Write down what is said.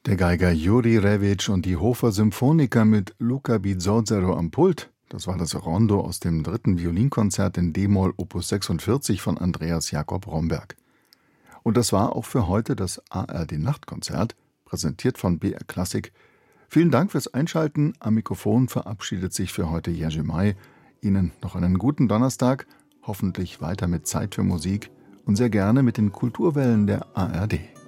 Der Geiger Juri Revic und die Hofer Symphoniker mit Luca Bizzozero am Pult. Das war das Rondo aus dem 3. Violinkonzert in d-Moll Opus 46 von Andreas Jakob Romberg. Und das war auch für heute das ARD-Nachtkonzert, präsentiert von BR Klassik. Vielen Dank fürs Einschalten. Am Mikrofon verabschiedet sich für heute Jerzy May. Ihnen noch einen guten Donnerstag, hoffentlich weiter mit Zeit für Musik und sehr gerne mit den Kulturwellen der ARD.